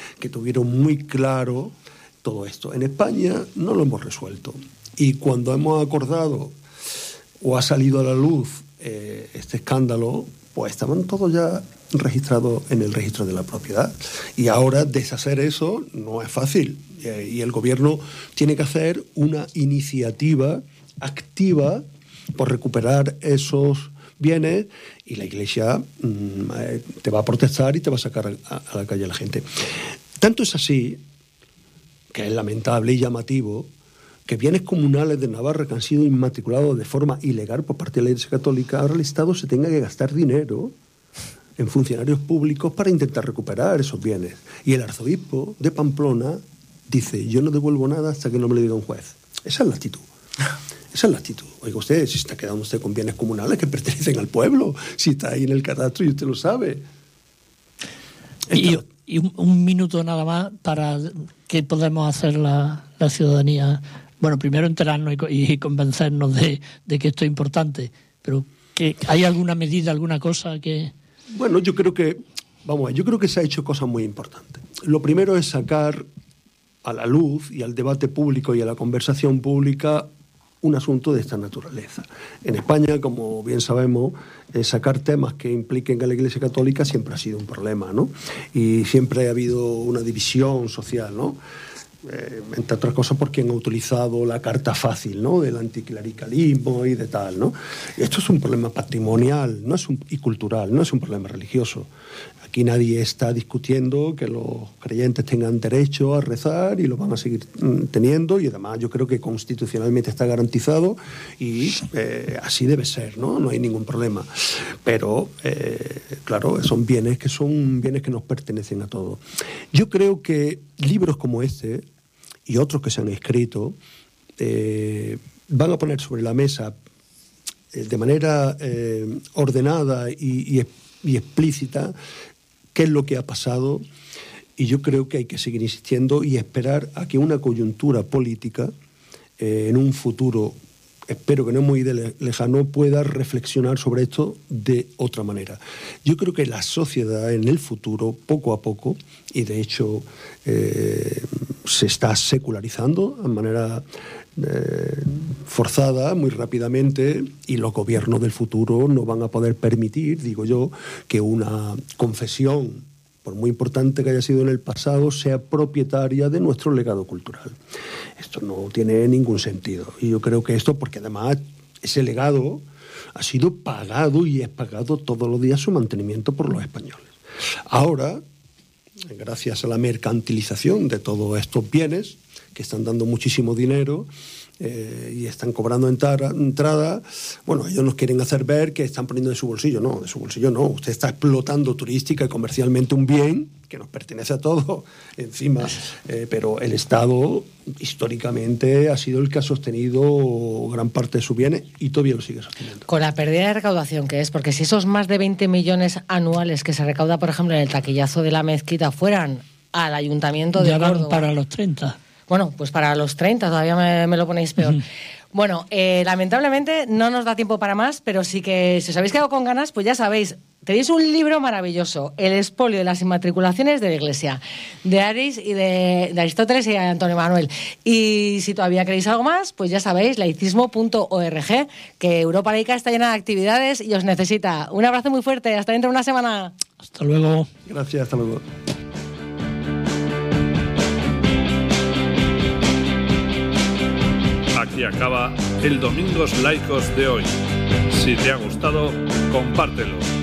que tuvieron muy claro todo esto. En España no lo hemos resuelto. Y cuando hemos acordado o ha salido a la luz este escándalo, pues estaban todos ya registrados en el registro de la propiedad. Y ahora deshacer eso no es fácil. Y el gobierno tiene que hacer una iniciativa activa por recuperar esos bienes, y la Iglesia te va a protestar y te va a sacar a la calle a la gente. Tanto es así, que es lamentable y llamativo, que bienes comunales de Navarra que han sido inmatriculados de forma ilegal por parte de la Iglesia Católica, ahora el Estado se tenga que gastar dinero en funcionarios públicos para intentar recuperar esos bienes. Y el arzobispo de Pamplona dice: yo no devuelvo nada hasta que no me lo diga un juez. Esa es la actitud. Esa es la actitud. Oiga usted, si está quedando usted con bienes comunales que pertenecen al pueblo, si está ahí en el catastro y usted lo sabe. Y un minuto nada más para qué podemos hacer la ciudadanía. Bueno, primero enterarnos y convencernos de que esto es importante, pero ¿hay alguna medida, alguna cosa que...? Bueno, yo creo que se ha hecho cosas muy importantes. Lo primero es sacar a la luz y al debate público y a la conversación pública un asunto de esta naturaleza. En España, como bien sabemos, sacar temas que impliquen a la Iglesia Católica siempre ha sido un problema, ¿no? Y siempre ha habido una división social, ¿no? Entre otras cosas porque han utilizado la carta fácil, ¿no?, del anticlericalismo y de tal, ¿no? Esto es un problema patrimonial y cultural, no es un problema religioso. Aquí nadie está discutiendo que los creyentes tengan derecho a rezar y lo van a seguir teniendo, y además yo creo que constitucionalmente está garantizado y así debe ser, ¿no? No hay ningún problema. Pero, claro, son bienes que nos pertenecen a todos. Yo creo que libros como este y otros que se han escrito van a poner sobre la mesa de manera ordenada y explícita qué es lo que ha pasado, y yo creo que hay que seguir insistiendo y esperar a que una coyuntura política en un futuro, espero que no muy lejano, pueda reflexionar sobre esto de otra manera. Yo creo que la sociedad en el futuro, poco a poco, y de hecho se está secularizando de manera forzada muy rápidamente, y los gobiernos del futuro no van a poder permitir, digo yo, que una confesión, por muy importante que haya sido en el pasado, sea propietaria de nuestro legado cultural. Esto no tiene ningún sentido. Y yo creo que esto, porque además ese legado ha sido pagado y es pagado todos los días su mantenimiento por los españoles. Ahora, gracias a la mercantilización de todos estos bienes, que están dando muchísimo dinero y están cobrando entrada, bueno, ellos nos quieren hacer ver que están poniendo de su bolsillo. No, de su bolsillo no. Usted está explotando turística y comercialmente un bien que nos pertenece a todos encima, pero el Estado históricamente ha sido el que ha sostenido gran parte de sus bienes y todavía lo sigue sosteniendo. Con la pérdida de recaudación que es, porque si esos más de 20 millones anuales que se recauda, por ejemplo, en el taquillazo de la mezquita fueran al Ayuntamiento de Córdoba... Ya van para los 30. Bueno, pues para los 30 todavía me lo ponéis peor. Bueno, lamentablemente no nos da tiempo para más, pero sí que si os habéis quedado con ganas, pues ya sabéis, tenéis un libro maravilloso, El expolio de las inmatriculaciones de la Iglesia, de Aris y de Aristóteles y de Antonio Manuel. Y si todavía queréis algo más, pues ya sabéis, laicismo.org, que Europa Laica está llena de actividades y os necesita. Un abrazo muy fuerte, hasta dentro de una semana. Hasta luego. Gracias, hasta luego. Aquí acaba el Domingos Laicos de hoy. Si te ha gustado, compártelo.